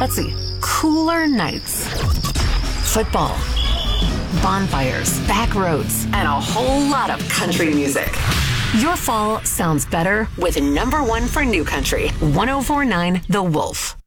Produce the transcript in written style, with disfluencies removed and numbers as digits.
let's see, cooler nights, football, bonfires, back roads, and a whole lot of country music. Your fall sounds better with number one for new country, 104.9 The Wolf.